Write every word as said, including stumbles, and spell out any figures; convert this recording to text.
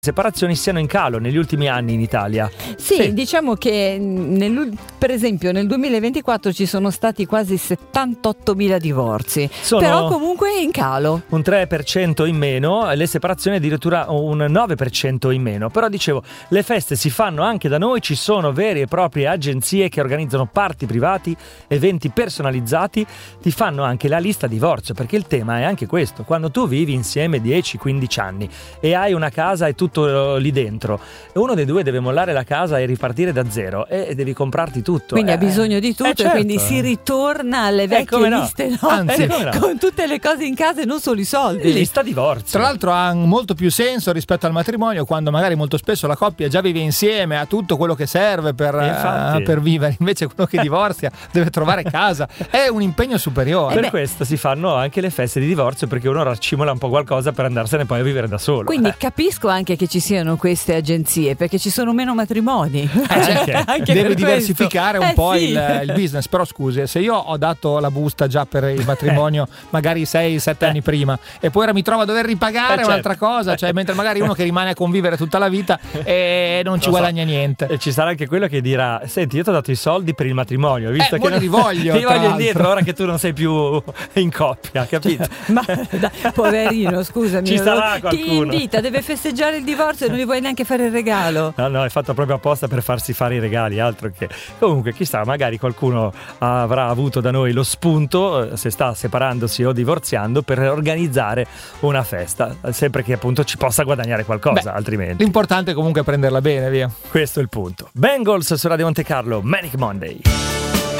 separazioni siano in calo negli ultimi anni in Italia. Sì, sì. Diciamo che nel, per esempio nel duemilaventiquattro ci sono stati quasi settantottomila divorzi, sono però comunque in calo. Un tre per cento in meno, le separazioni addirittura un nove per cento in meno. Però dicevo, le feste si fanno anche da noi, ci sono vere e proprie agenzie che organizzano party privati, eventi personalizzati, ti fanno anche la lista divorzio, perché il tema è anche questo: quando tu vivi insieme dieci quindici anni e hai una casa e tutto lì dentro, uno dei due deve mollare la casa e ripartire da zero e devi comprarti tutto. Quindi eh, ha bisogno di tutto, eh, certo. E quindi si ritorna alle vecchie eh, no. liste, no? Anzi, no. Con tutte le cose in casa e non solo i soldi. Lista divorzio. Tra l'altro ha molto più senso rispetto al matrimonio, quando magari molto spesso la coppia già vive insieme, ha tutto quello che serve per, uh, per vivere. Invece quello che divorzia deve trovare casa, è un impegno superiore. Per eh questo si fanno anche le feste di divorzio, perché uno raccimola un po' qualcosa per andarsene poi a vivere da solo. Quindi eh. capisco anche che ci siano queste agenzie, perché ci sono meno matrimoni. Eh, cioè, anche deve per diversificare questo. un eh, po' sì. il, il business. Però scusi, se io ho dato la busta già per il matrimonio magari sei sette anni prima e poi ora mi trovo a dover ripagare eh, certo. un'altra cosa, cioè mentre magari uno che rimane a convivere tutta la vita e non ci Lo so. guadagna niente. E ci sarà anche quello che dirà: senti, io ti ho dato i soldi per il matrimonio, visto Eh, che li rivoglio, ti tra voglio l'altro. indietro ora che tu non sei più in coppia, capito? Ma dai, poverino, scusami, Ci sarà ti qualcuno. invita, deve festeggiare il divorzio e non gli vuoi neanche fare il regalo. No, no, è fatto proprio apposta per farsi fare i regali, altro che. Comunque, chissà, magari qualcuno avrà avuto da noi lo spunto, se sta separandosi o divorziando, per organizzare una festa, sempre che appunto ci possa guadagnare qualcosa. Beh, altrimenti l'importante è comunque prenderla bene, via. questo è il punto. Bengals su Radio Monte Carlo, Manic Monday.